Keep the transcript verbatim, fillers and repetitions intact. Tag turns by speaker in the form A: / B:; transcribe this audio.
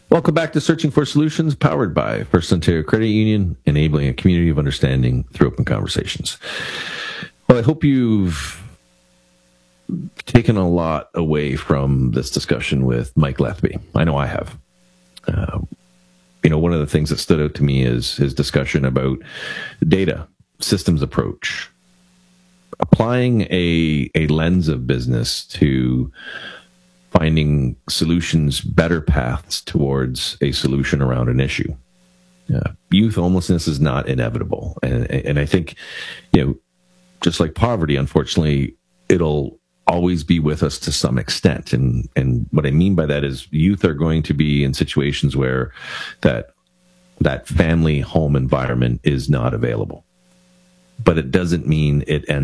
A: Welcome back to Searching for Solutions, powered by First Ontario Credit Union, enabling a community of understanding through open conversations. Well, I hope you've taken a lot away from this discussion with Mike Lethby. I know I have. Uh, you know, one of the things that stood out to me is his discussion about data, systems approach, applying a, a lens of business to finding solutions, better paths towards a solution around an issue. Uh, youth homelessness is not inevitable. And, and I think, you know, just like poverty, unfortunately, it'll always be with us to some extent. And, and what I mean by that is youth are going to be in situations where that, that family home environment is not available. But it doesn't mean it ends